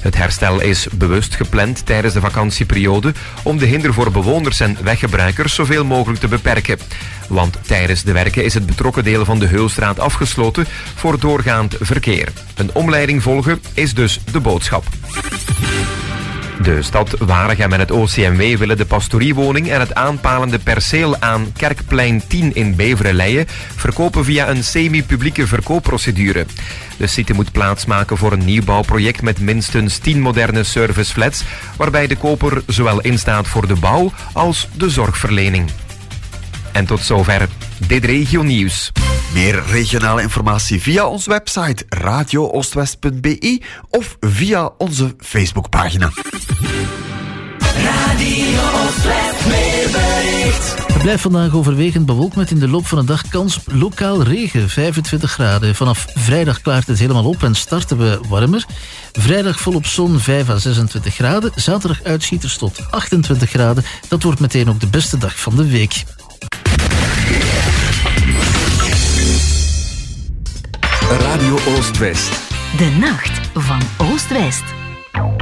Het herstel is bewust gepland tijdens de vakantieperiode om de hinder voor bewoners en weggebruikers zoveel mogelijk te beperken. Want tijdens de werken is het betrokken deel van de Heulstraat afgesloten voor doorgaand verkeer. Een omleiding volgen is dus de boodschap. De stad Waregem en het OCMW willen de pastoriewoning en het aanpalende perceel aan Kerkplein 10 in Beveren-Leie verkopen via een semi-publieke verkoopprocedure. De site moet plaatsmaken voor een nieuwbouwproject met minstens 10 moderne serviceflats, waarbij de koper zowel instaat voor de bouw als de zorgverlening. En tot zover dit regionieuws. Meer regionale informatie via onze website radiooostwest.be of via onze Facebookpagina. Radio Oostwest weerbericht. Het blijft vandaag overwegend bewolkt met in de loop van de dag kans op lokaal regen, 25 graden. Vanaf vrijdag klaart het helemaal op en starten we warmer. Vrijdag volop zon, 5 à 26 graden. Zaterdag uitschieters tot 28 graden. Dat wordt meteen ook de beste dag van de week. Radio Oost-West. De nacht van Oost-West.